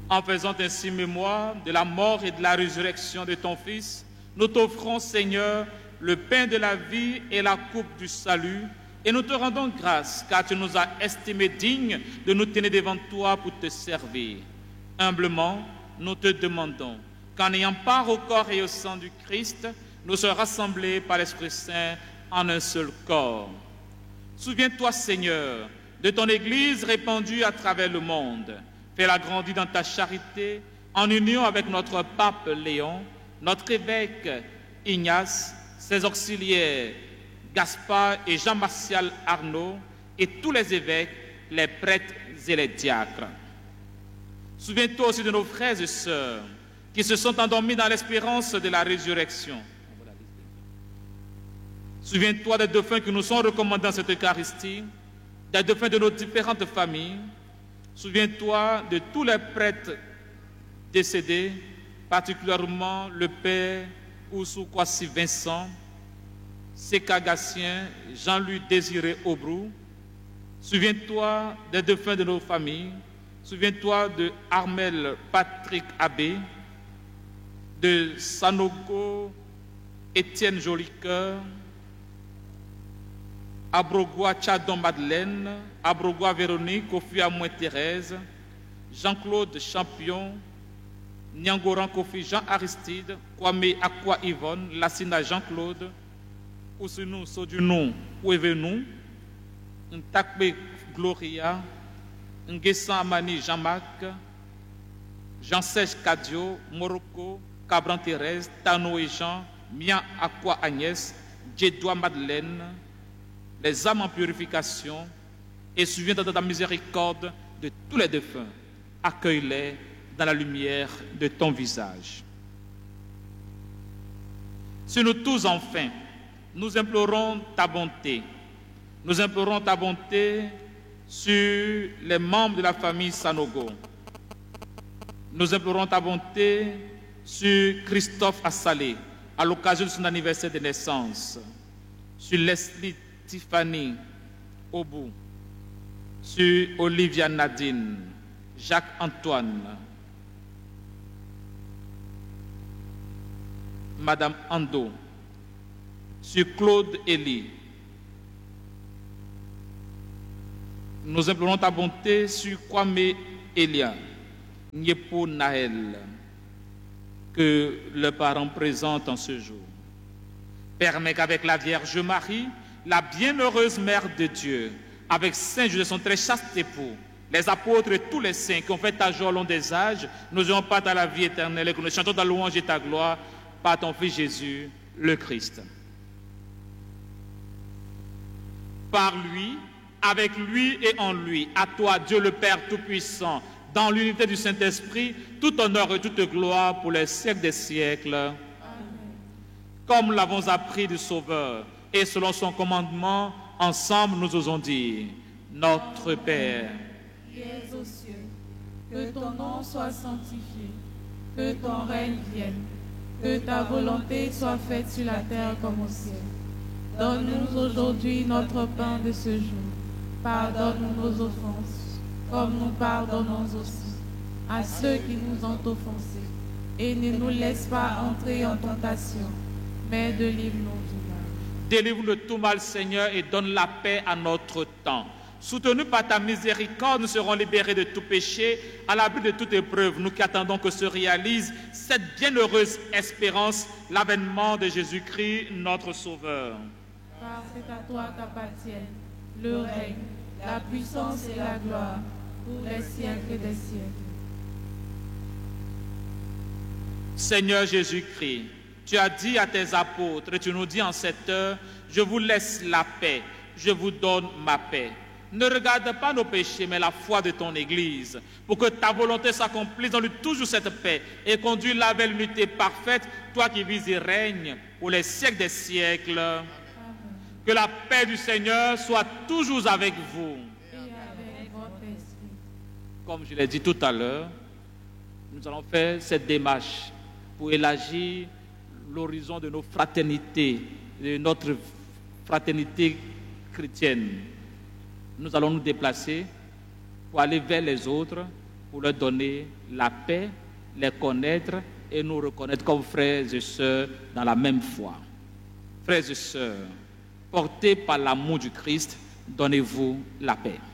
En faisant ainsi mémoire de la mort et de la résurrection de ton Fils, nous t'offrons, Seigneur, le pain de la vie et la coupe du salut, et nous te rendons grâce, car tu nous as estimés dignes de nous tenir devant toi pour te servir. Humblement, nous te demandons qu'en ayant part au corps et au sang du Christ, nous soyons rassemblés par l'Esprit Saint en un seul corps. Souviens-toi, Seigneur, de ton Église répandue à travers le monde. Fais-la grandir dans ta charité, en union avec notre pape Léon, notre évêque Ignace, ses auxiliaires Gaspard et Jean-Martial Arnaud, et tous les évêques, les prêtres et les diacres. Souviens-toi aussi de nos frères et sœurs qui se sont endormis dans l'espérance de la résurrection. Souviens-toi des défunts qui nous sont recommandés dans cette Eucharistie, des défunts de nos différentes familles. Souviens-toi de tous les prêtres décédés, particulièrement le père Oussou Kwasi Vincent, Seka Gatien, Jean-Louis Désiré Aubrou. Souviens-toi des défunts de nos familles. Souviens-toi de Armel Patrick Abbé, de Sanogo Étienne Jolicoeur, Abrogua Tchadon Madeleine, Abrogua Véronique, Kofi Amouin Thérèse, Jean-Claude Champion, Nyangoran Kofi Jean Aristide, Kwame Akwa Yvonne, Lassina Jean-Claude, Ousinou Sodunou Ouevenou, Ntakbe Gloria, Nguessan Amani Jean-Marc, Jean-Serge Kadio, Morocco, Cabran Thérèse, Tano et Jean, Mian Akwa Agnès, Djedoua Madeleine, les âmes en purification, et souviens-toi de ta miséricorde de tous les défunts. Accueille-les dans la lumière de ton visage. Sur nous tous, enfin, nous implorons ta bonté. Nous implorons ta bonté sur les membres de la famille Sanogo. Nous implorons ta bonté sur Christophe Assalé, à l'occasion de son anniversaire de naissance, sur Leslie Tiffany Obou, sur Olivia Nadine, Jacques-Antoine, Madame Ando, sur Claude Elie. Nous implorons ta bonté sur Kwame Elia, Nyepo Naël, que les parents présentent en ce jour. Permets qu'avec la Vierge Marie, la bienheureuse Mère de Dieu, avec Saint Joseph, son très chaste époux, les apôtres et tous les saints qui ont fait ta joie au long des âges, nous ayons part à la vie éternelle et que nous chantons ta louange et ta gloire par ton Fils Jésus, le Christ. Par lui, avec lui et en lui, à toi, Dieu le Père Tout-Puissant, dans l'unité du Saint-Esprit, tout honneur et toute gloire pour les siècles des siècles. Amen. Comme l'avons appris du Sauveur, et selon son commandement, ensemble nous osons dire, Notre Père, qui es aux cieux, que ton nom soit sanctifié, que ton règne vienne, que ta volonté soit faite sur la terre comme au ciel. Donne-nous aujourd'hui notre pain de ce jour. Pardonne-nous nos offenses, comme nous pardonnons aussi à ceux qui nous ont offensés. Et ne nous laisse pas entrer en tentation, mais délivre-nous du mal. Délivre-nous de tout mal, Seigneur, et donne la paix à notre temps. Soutenus par ta miséricorde, nous serons libérés de tout péché, à l'abri de toute épreuve, nous qui attendons que se réalise cette bienheureuse espérance, l'avènement de Jésus-Christ, notre Sauveur. Car c'est à toi qu'appartiennent le règne, la puissance et la gloire, pour les siècles des siècles. Seigneur Jésus-Christ, tu as dit à tes apôtres, et tu nous dis en cette heure, je vous laisse la paix, je vous donne ma paix. Ne regarde pas nos péchés, mais la foi de ton Église, pour que ta volonté s'accomplisse. Donne-lui toujours cette paix et conduis-la avec l'unité parfaite, toi qui vis et règnes pour les siècles des siècles. Amen. Que la paix du Seigneur soit toujours avec vous. Et avec votre esprit. Comme je l'ai dit tout à l'heure, nous allons faire cette démarche pour élargir l'horizon de nos fraternités, de notre fraternité chrétienne. Nous allons nous déplacer pour aller vers les autres pour leur donner la paix, les connaître et nous reconnaître comme frères et sœurs dans la même foi. Frères et sœurs, portés par l'amour du Christ, donnez-vous la paix.